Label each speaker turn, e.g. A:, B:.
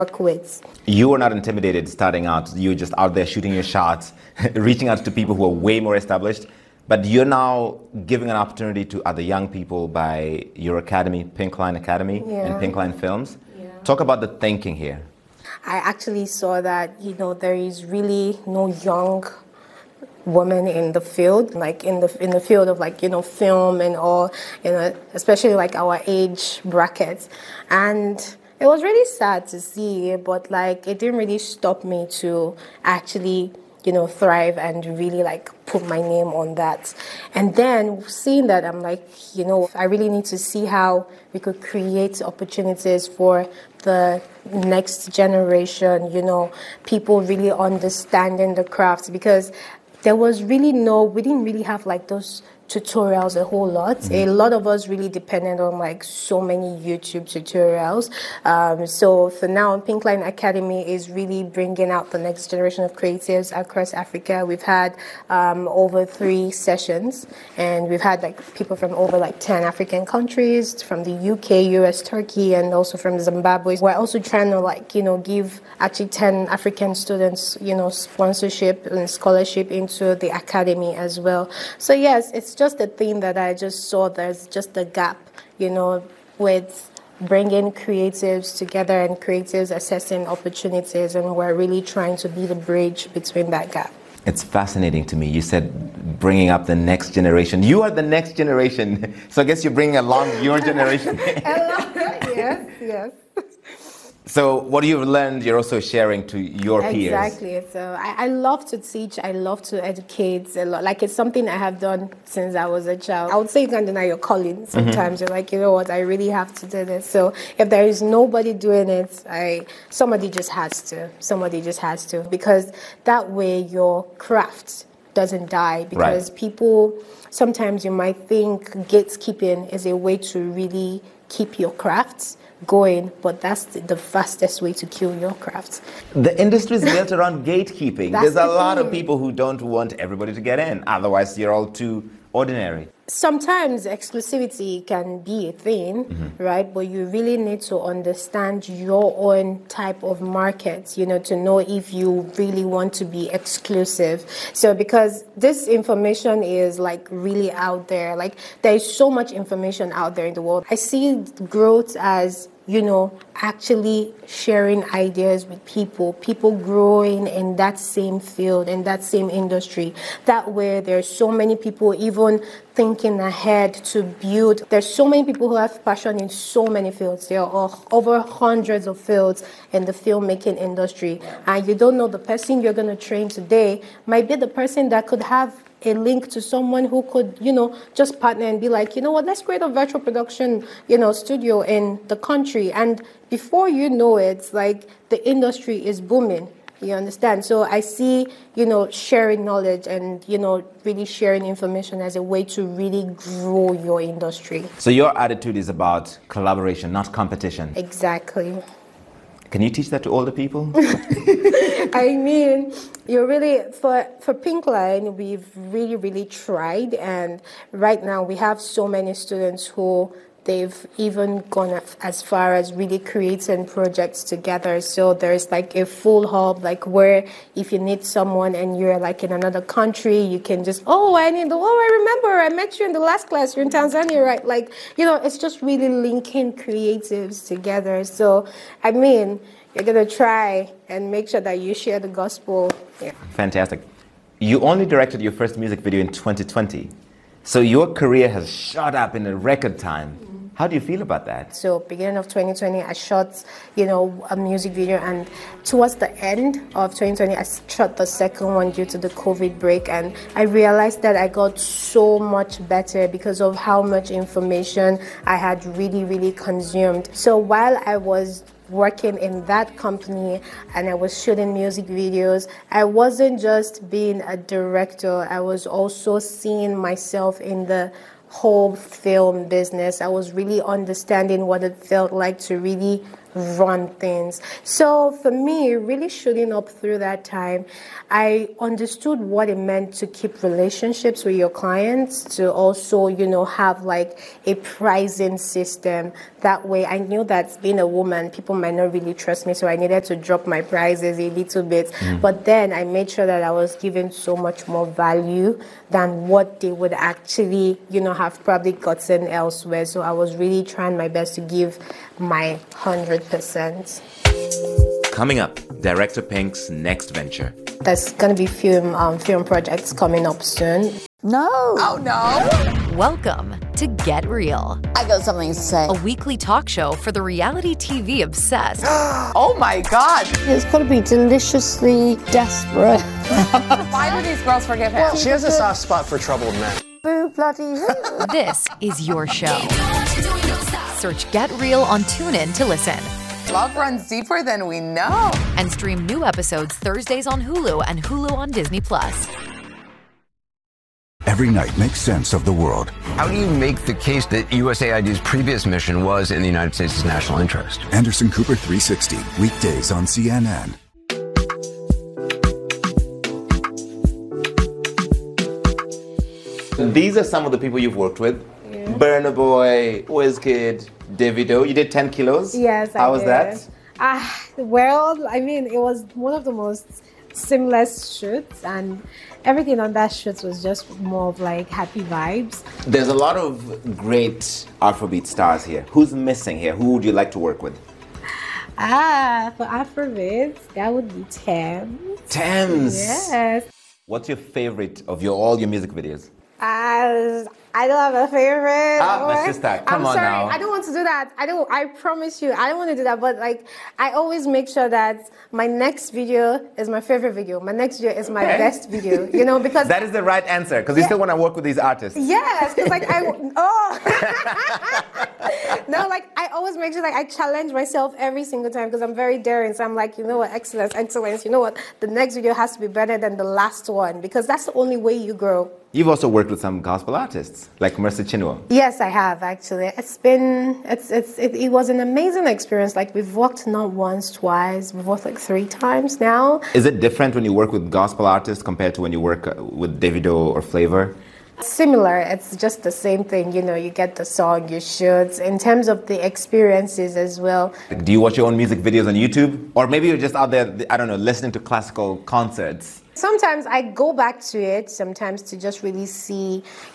A: work with.
B: You were not intimidated starting out. You were just out there shooting your shots, reaching out to people who are way more established. But you're now giving an opportunity to other young people by your academy, Pink Line Academy, and Pink Line Films. Talk about the thinking here.
A: I actually saw that, there is really no young women in the field, like in the field of film and all, especially like our age brackets. And it was really sad to see, but like it didn't really stop me to actually thrive and really put my name on that. And then seeing that, I'm like, I really need to see how we could create opportunities for the next generation, people really understanding the craft, because there was really we didn't really have those tutorials a whole lot. Mm-hmm. A lot of us really depended on so many YouTube tutorials. So for now, Pink Line Academy is really bringing out the next generation of creatives across Africa. We've had over 3 sessions, and we've had people from over 10 African countries, from the UK, US, Turkey, and also from Zimbabwe. We're also trying to give actually 10 African students sponsorship and scholarship into the academy as well. So yes, it's just a thing that I just saw there's just a gap, with bringing creatives together and creatives assessing opportunities, and we're really trying to be the bridge between that gap.
B: It's fascinating to me. You said bringing up the next generation. You are the next generation, so I guess you're bringing along your generation. Yes. So what you've learned, you're also sharing to your peers.
A: Exactly. So I love to teach. I love to educate a lot. It's something I have done since I was a child. I would say you can't deny your calling sometimes. Mm-hmm. You're like, you know what, I really have to do this. So if there is nobody doing it, somebody just has to. Somebody just has to. Because that way your craft doesn't die. Because people, sometimes you might think gatekeeping is a way to really keep your crafts going, but that's the fastest way to kill your craft.
B: The industry is built around gatekeeping. There's a lot of people who don't want everybody to get in. Otherwise, you're all too ordinary.
A: Sometimes exclusivity can be a thing, mm-hmm. right? But you really need to understand your own type of market, to know if you really want to be exclusive. So because this information is really out there, there is so much information out there in the world. I see growth as actually sharing ideas with people growing in that same field, in that same industry. That way, there's so many people even thinking ahead to build. There's so many people who have passion in so many fields. There are over hundreds of fields in the filmmaking industry. And you don't know the person you're going to train today might be the person that could have a link to someone who could, just partner and be like, let's create a virtual production, studio in the country. And before you know it, the industry is booming. You understand? So I see, sharing knowledge and, really sharing information as a way to really grow your industry.
B: So your attitude is about collaboration, not competition.
A: Exactly.
B: Can you teach that to all the people?
A: I mean, you're really, for Pink Line, we've really, really tried. And right now we have so many students who they've even gone as far as really creating projects together. So there's a full hub, where if you need someone and you're in another country, you can just, I remember, I met you in the last class, you're in Tanzania, right? It's just really linking creatives together. So, I mean, you're going to try and make sure that you share the gospel. Yeah.
B: Fantastic. You only directed your first music video in 2020. So your career has shot up in a record time. How do you feel about that?
A: So beginning of 2020, I shot, a music video, and towards the end of 2020, I shot the second one due to the COVID break, and I realized that I got so much better because of how much information I had really, really consumed. So while I was working in that company and I was shooting music videos, I wasn't just being a director, I was also seeing myself in the whole film business. I was really understanding what it felt like to really run things. So for me, really shooting up through that time, I understood what it meant to keep relationships with your clients, to also, have like a pricing system. That way I knew that being a woman, people might not really trust me, so I needed to drop my prices a little bit. But then I made sure that I was giving so much more value than what they would actually, have probably gotten elsewhere. So I was really trying my best to give my 100%.
B: Coming up, Director Pink's next venture.
A: There's going to be film projects coming up soon.
C: No.
D: Oh, no.
E: Welcome to Get Real,
C: I got something to say.
E: a weekly talk show for the reality TV obsessed.
D: Oh, my God.
C: It's got to be deliciously desperate.
D: Why do these girls forgive him?
F: She has a soft spot for troubled men.
C: Boo bloody who.
E: This is your show. Search Get Real on TuneIn to listen.
D: Love runs deeper than we know.
E: And stream new episodes Thursdays on Hulu and Hulu on Disney+.
G: Every night makes sense of the world.
H: How do you make the case that USAID's previous mission was in the United States' national interest?
G: Anderson Cooper 360, weekdays on CNN.
B: These are some of the people you've worked with. Burna Boy, Wizkid, Davido. You did 10 kilos?
A: Yes,
B: How was that?
A: Well, I mean, it was one of the most seamless shoots, and everything on that shoot was just more of like happy vibes.
B: There's a lot of great Afrobeat stars here. Who's missing here? Who would you like to work with?
A: For Afrobeats, that would be Thames.
B: Thames.
A: Yes.
B: What's your favorite of all your music videos?
A: I don't have a favorite.
B: My sister, come
A: I'm
B: on
A: sorry,
B: now.
A: I don't want to do that. I promise you, I don't want to do that. But like, I always make sure that my next video is my favorite video. My next video is my best video. Because
B: That is the right answer, because you still want to work with these artists.
A: yes, because like no, like I always make sure like I challenge myself every single time because I'm very daring. So I'm like, excellence. You know what? The next video has to be better than the last one because that's the only way you grow.
B: You've also worked with some gospel artists, like Mercy Chinwo.
A: Yes, I have actually. It was an amazing experience. Like we've worked not once, twice, we've worked like 3 times now.
B: Is it different when you work with gospel artists compared to when you work with Davido or Flavor?
A: Similar, it's just the same thing. You get the song, you shoot. In terms of the experiences as well.
B: Do you watch your own music videos on YouTube? Or maybe you're just out there, I don't know, listening to classical concerts?
A: Sometimes I go back to it, sometimes to just really see